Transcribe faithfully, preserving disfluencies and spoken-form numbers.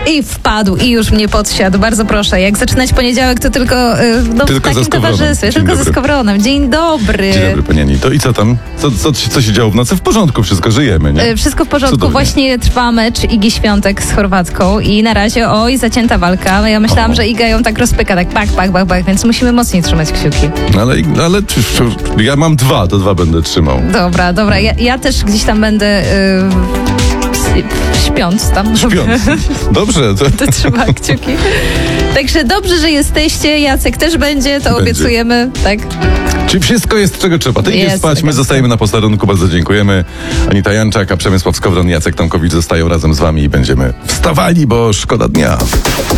I wpadł i już mnie podsiadł. Bardzo proszę. Jak zaczynać poniedziałek, to tylko, no, tylko w takim ze towarzystwie. Dzień Tylko dobry. ze Skowronem. Dzień dobry. Dzień dobry, pani Anito. I co tam? Co, co, co się działo w nocy? W porządku, wszystko, żyjemy, nie? E, Wszystko w porządku. Cudownie. Właśnie trwa mecz Igi Świątek z Chorwatką i na razie, oj, zacięta walka. Ja myślałam, O. że Iga ją tak rozpyka, tak bak, bak, bak, bak, więc musimy mocniej trzymać kciuki. Ale, ale czy, czy, ja mam dwa, to dwa będę trzymał. Dobra, dobra. Ja, ja też gdzieś tam będę yy, śpiąc tam. Śpiąc. Dobrze. To... To trzyma kciuki. Także dobrze, że jesteście. Jacek też będzie, to Będzie. obiecujemy. Tak. Czy wszystko jest, czego trzeba? Ty idziesz Jest, spać, my jest. zostajemy na posterunku. Bardzo dziękujemy. Anita Janczak, a Przemysław Skowron, Jacek Tomkowicz zostają razem z wami i będziemy wstawali, bo szkoda dnia.